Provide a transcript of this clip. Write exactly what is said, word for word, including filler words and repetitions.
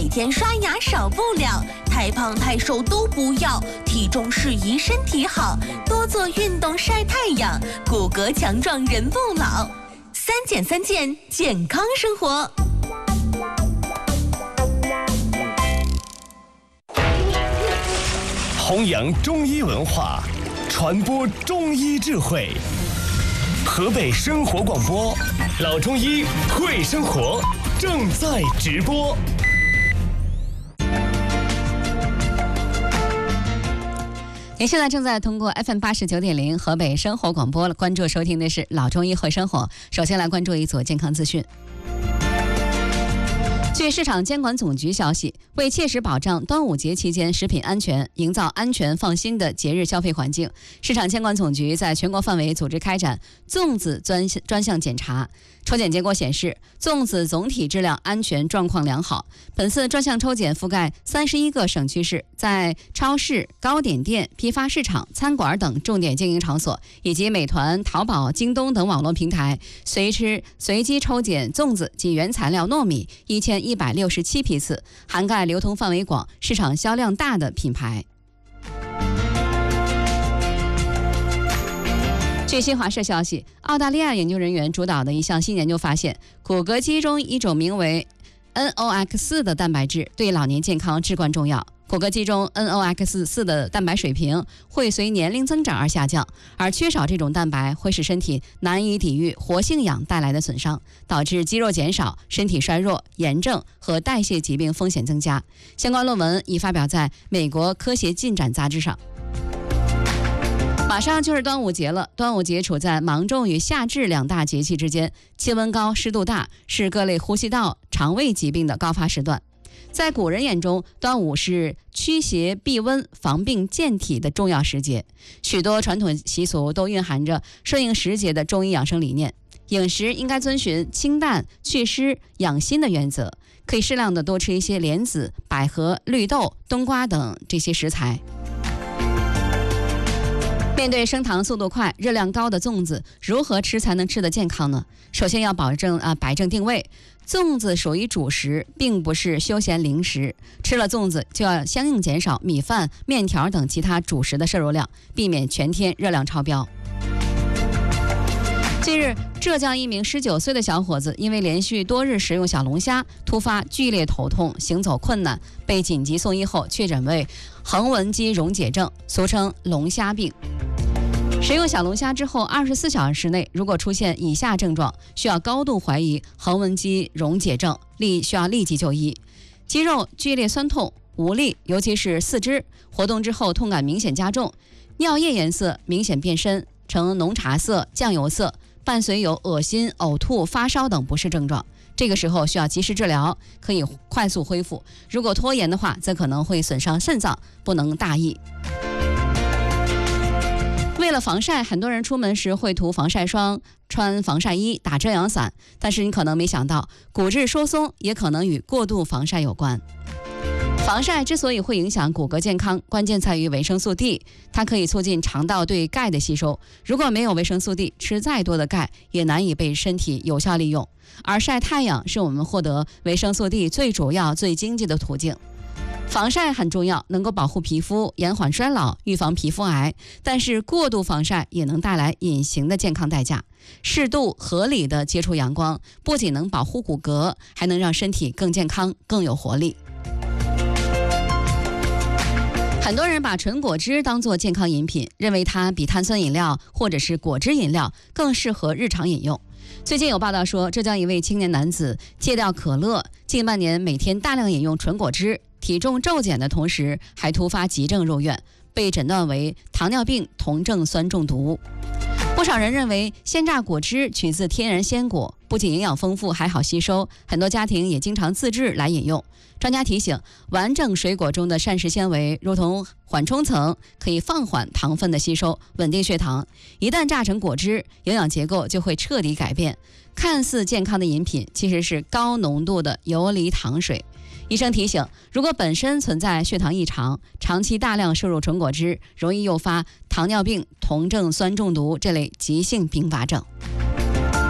每天刷牙少不了，太胖太瘦都不要，体重适宜身体好，多做运动晒太阳，骨骼强壮人不老。三减三健，健康生活。 弘扬中医文化，传播中医智慧。河北生活广播，老中医会生活正在直播。 您现在正在通过 F M 八十九点零河北生活广播关注收听的是老中医会生活。首先来关注一组健康资讯。据市场监管总局消息，为切实保障端午节期间食品安全，营造安全放心的节日消费环境，市场监管总局在全国范围组织开展粽子专专项检查。抽检结果显示，粽子总体质量安全状况良好。本次专项抽检覆盖三十一个省区市，在超市、糕点店、批发市场、餐馆等重点经营场所，以及美团、淘宝、京东等网络平台，随之随机抽检粽子及原材料糯米一千一百六十七批次，涵盖流通范围广、市场销量大的品牌。据新华社消息，澳大利亚研究人员主导的一项新研究发现，骨骼肌中一种名为 N O X 四 的蛋白质对老年健康至关重要。骨骼肌中 N O X 四 的蛋白水平会随年龄增长而下降，而缺少这种蛋白会使身体难以抵御活性氧带来的损伤，导致肌肉减少、身体衰弱、炎症和代谢疾病风险增加。相关论文已发表在美国科学进展杂志上。马上就是端午节了，端午节处在芒种与夏至两大节气之间，气温高、湿度大，是各类呼吸道、肠胃疾病的高发时段。在古人眼中，端午是驱邪避瘟、防病健体的重要时节，许多传统习俗都蕴含着顺应时节的中医养生理念。饮食应该遵循清淡、祛湿、养心的原则，可以适量的多吃一些莲子、百合、绿豆、冬瓜等这些食材。面对升糖速度快、热量高的粽子，如何吃才能吃得健康呢？首先要保证啊摆正定位，粽子属于主食，并不是休闲零食。吃了粽子就要相应减少米饭、面条等其他主食的摄入量，避免全天热量超标。近日，浙江一名十九岁的小伙子因为连续多日食用小龙虾，突发剧烈头痛、行走困难，被紧急送医后确诊为横纹肌溶解症，俗称龙虾病。食用小龙虾之后二十四小时内，如果出现以下症状，需要高度怀疑横纹肌溶解症，立需要立即就医：肌肉剧烈酸痛、无力，尤其是四肢活动之后痛感明显加重，尿液颜色明显变深，呈浓茶色、酱油色，伴随有恶心、呕吐、发烧等不适症状。这个时候需要及时治疗，可以快速恢复。如果拖延的话，则可能会损伤肾脏，不能大意。为了防晒，很多人出门时会涂防晒霜、穿防晒衣、打遮阳伞，但是你可能没想到，骨质疏松也可能与过度防晒有关。防晒之所以会影响骨骼健康，关键在于维生素 D， 它可以促进肠道对钙的吸收。如果没有维生素 D， 吃再多的钙也难以被身体有效利用。而晒太阳是我们获得维生素 D 最主要、最经济的途径。防晒很重要，能够保护皮肤，延缓衰老，预防皮肤癌。但是过度防晒也能带来隐形的健康代价。适度合理的接触阳光，不仅能保护骨骼，还能让身体更健康、更有活力。很多人把纯果汁当作健康饮品，认为它比碳酸饮料或者是果汁饮料更适合日常饮用。最近有报道说，浙江一位青年男子戒掉可乐，近半年每天大量饮用纯果汁，体重骤减的同时还突发急症入院，被诊断为糖尿病酮症酸中毒。不少人认为鲜榨果汁取自天然鲜果，不仅营养丰富还好吸收，很多家庭也经常自制来饮用。专家提醒，完整水果中的膳食纤维如同缓冲层，可以放缓糖分的吸收，稳定血糖。一旦榨成果汁，营养结构就会彻底改变。看似健康的饮品，其实是高浓度的游离糖水。医生提醒，如果本身存在血糖异常，长期大量摄入纯果汁，容易诱发糖尿病酮症酸中毒这类急性并发症。